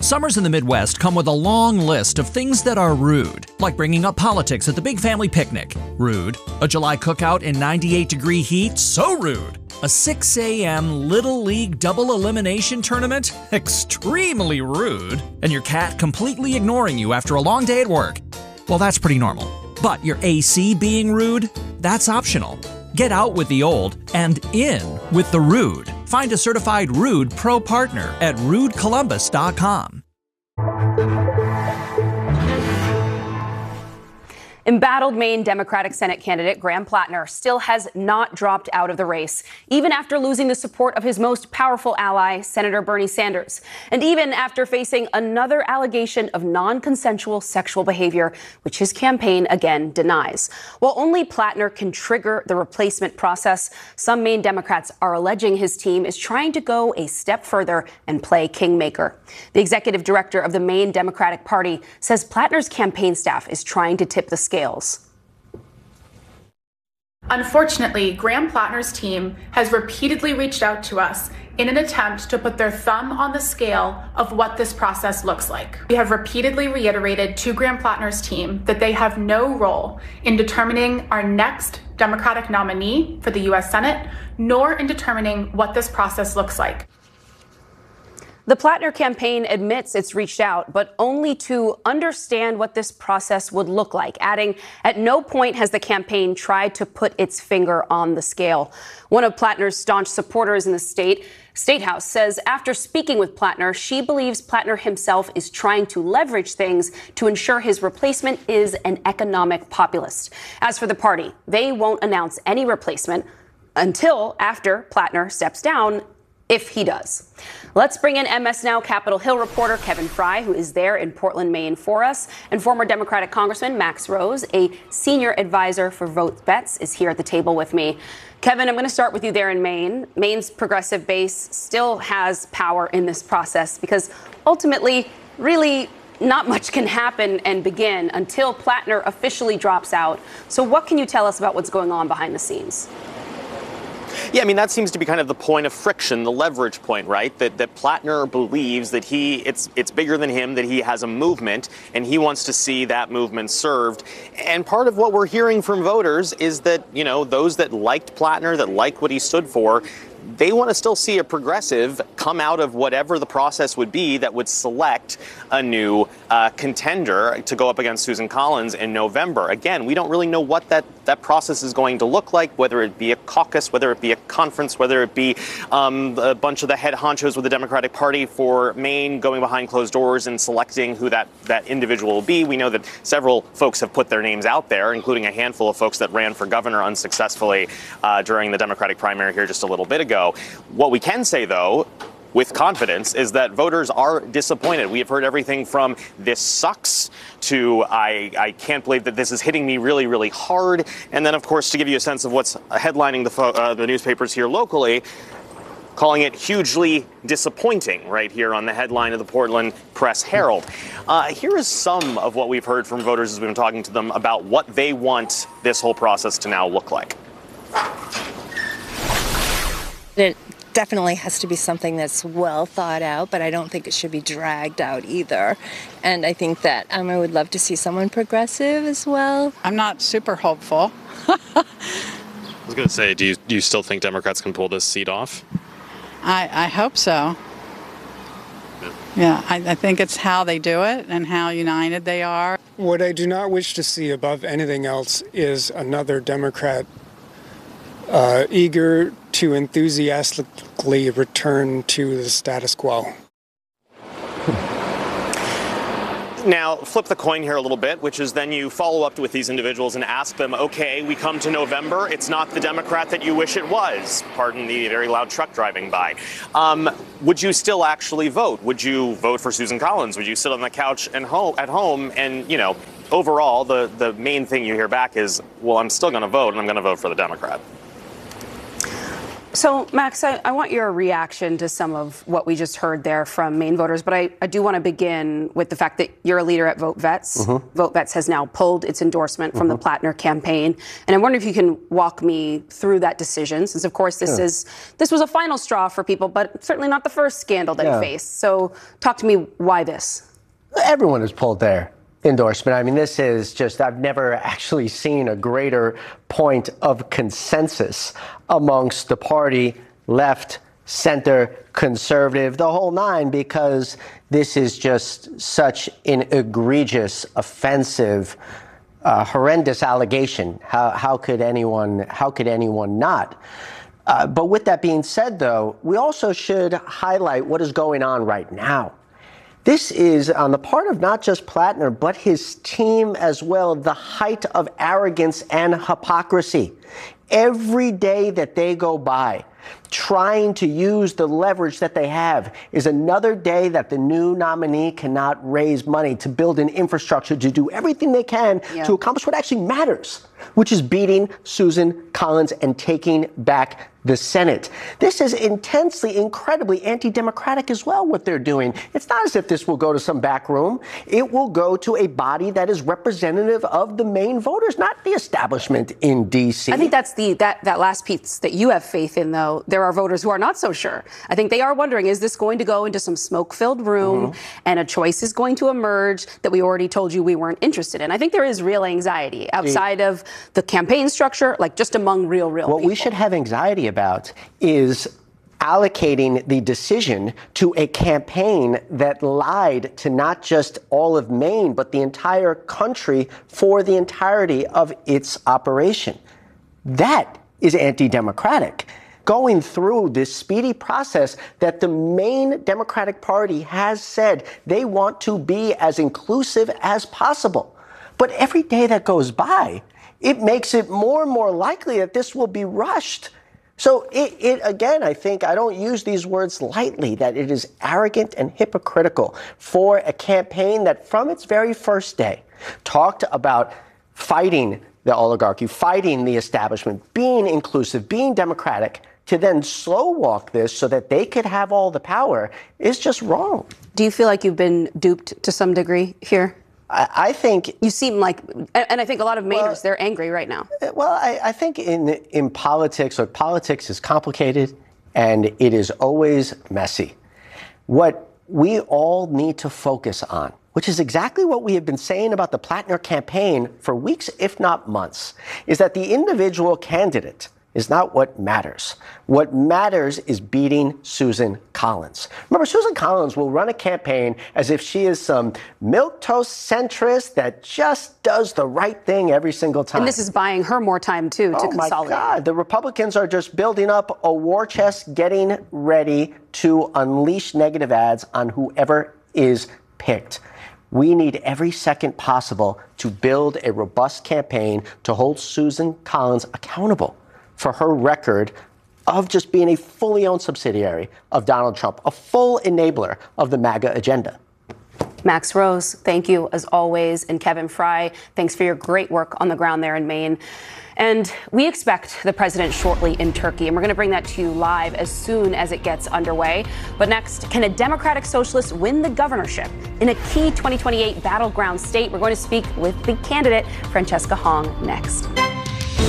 Summers in the Midwest come with a long list of things that are rude, like bringing up politics at the big family picnic. Rude. A July cookout in 98-degree heat. So rude. A 6 a.m. Little League double elimination tournament. Extremely rude. And your cat completely ignoring you after a long day at work. Well, that's pretty normal. But your AC being rude? That's optional. Get out with the old and in with the rude. Find a certified Rude Pro partner at rudecolumbus.com. Embattled Maine Democratic Senate candidate Graham Plattner still has not dropped out of the race, even after losing the support of his most powerful ally, Senator Bernie Sanders, and even after facing another allegation of non-consensual sexual behavior, which his campaign again denies. While only Plattner can trigger the replacement process, some Maine Democrats are alleging his team is trying to go a step further and play kingmaker. The executive director of the Maine Democratic Party says Plattner's campaign staff is trying to tip the scales. Unfortunately, Graham Plattner's team has repeatedly reached out to us in an attempt to put their thumb on the scale of what this process looks like. We have repeatedly reiterated to Graham Plattner's team that they have no role in determining our next Democratic nominee for the U.S. Senate, nor in determining what this process looks like. The Plattner campaign admits it's reached out, but only to understand what this process would look like, adding, at no point has the campaign tried to put its finger on the scale. One of Plattner's staunch supporters in the State House says after speaking with Plattner, she believes Plattner himself is trying to leverage things to ensure his replacement is an economic populist. As for the party, they won't announce any replacement until after Plattner steps down, if he does. Let's bring in MS Now Capitol Hill reporter Kevin Fry, who is there in Portland, Maine for us, and former Democratic Congressman Max Rose, a senior advisor for Vote Bets, is here at the table with me. Kevin, I'm going to start with you there in Maine. Maine's progressive base still has power in this process because ultimately, really, not much can happen and begin until Plattner officially drops out. So what can you tell us about what's going on behind the scenes? Yeah, I mean, that seems to be kind of the point of friction, the leverage point, right? That Plattner believes that it's bigger than him, that he has a movement, and he wants to see that movement served. And part of what we're hearing from voters is that, you know, those that liked Plattner, that liked what he stood for, they want to still see a progressive come out of whatever the process would be that would select a new contender to go up against Susan Collins in November. Again, we don't really know what that process is going to look like, whether it be a caucus, whether it be a conference, whether it be a bunch of the head honchos with the Democratic Party for Maine going behind closed doors and selecting who that individual will be. We know that several folks have put their names out there, including a handful of folks that ran for governor unsuccessfully during the Democratic primary here just a little bit ago. What we can say, though, with confidence, is that voters are disappointed. We have heard everything from "this sucks" to I can't believe that this is hitting me really, really hard. And then, of course, to give you a sense of what's headlining the newspapers here locally, calling it hugely disappointing right here on the headline of the Portland Press Herald. Here is some of what we've heard from voters as we've been talking to them about what they want this whole process to now look like. It definitely has to be something that's well thought out, but I don't think it should be dragged out either. And I think that I would love to see someone progressive as well. I'm not super hopeful. I was going to say, do you still think Democrats can pull this seat off? I hope so. Yeah, I think it's how they do it and how united they are. What I do not wish to see above anything else is another Democrat eager to enthusiastically return to the status quo. Now, flip the coin here a little bit, which is then you follow up with these individuals and ask them, okay, we come to November, it's not the Democrat that you wish it was. Pardon the very loud truck driving by. Would you still actually vote? Would you vote for Susan Collins? Would you sit on the couch at home and, you know, overall, the main thing you hear back is, well, I'm still going to vote, and I'm going to vote for the Democrat. So, Max, I want your reaction to some of what we just heard there from Maine voters, but I do want to begin with the fact that you're a leader at Vote Vets. Vote Vets has now pulled its endorsement from the Plattner campaign, and I wonder if you can walk me through that decision, since, of course, this was a final straw for people, but certainly not the first scandal that you faced. So, talk to me, why this? Everyone has pulled their endorsement. I mean, this is just, I've never actually seen a greater point of consensus amongst the party, left, center, conservative, the whole nine, because this is just such an egregious, offensive, horrendous allegation. How could anyone not? But with that being said, though, we also should highlight what is going on right now. This is, on the part of not just Plattner, but his team as well, the height of arrogance and hypocrisy. Every day that they go by trying to use the leverage that they have is another day that the new nominee cannot raise money to build an infrastructure to do everything they can to accomplish what actually matters, which is beating Susan Collins and taking back the Senate. This is intensely, incredibly anti-democratic as well, what they're doing. It's not as if this will go to some back room. It will go to a body that is representative of the Maine voters, not the establishment in D.C. I think that's that last piece that you have faith in, though. There are voters who are not so sure. I think they are wondering, is this going to go into some smoke-filled room and a choice is going to emerge that we already told you we weren't interested in? I think there is real anxiety outside of the campaign structure, like just among real people. What we should have anxiety about is allocating the decision to a campaign that lied to not just all of Maine, but the entire country for the entirety of its operation. That is anti-democratic. Going through this speedy process that the Maine Democratic Party has said they want to be as inclusive as possible. But every day that goes by, it makes it more and more likely that this will be rushed. So it again, I think I don't use these words lightly, that it is arrogant and hypocritical for a campaign that from its very first day talked about fighting the oligarchy, fighting the establishment, being inclusive, being democratic, to then slow walk this so that they could have all the power is just wrong. Do you feel like you've been duped to some degree here? I think you seem like, and I think a lot of Mainers, they're angry right now. Well, I think in politics, look, politics is complicated and it is always messy. What we all need to focus on, which is exactly what we have been saying about the Plattner campaign for weeks, if not months, is that the individual candidate is not what matters. What matters is beating Susan Collins. Remember, Susan Collins will run a campaign as if she is some milquetoast centrist that just does the right thing every single time. And this is buying her more time, too, to consolidate. Oh, my God. The Republicans are just building up a war chest, getting ready to unleash negative ads on whoever is picked. We need every second possible to build a robust campaign to hold Susan Collins accountable for her record of just being a fully owned subsidiary of Donald Trump, a full enabler of the MAGA agenda. Max Rose, thank you as always. And Kevin Fry, thanks for your great work on the ground there in Maine. And we expect the president shortly in Turkey, and we're going to bring that to you live as soon as it gets underway. But next, can a Democratic socialist win the governorship in a key 2028 battleground state? We're going to speak with the candidate, Francesca Hong, next.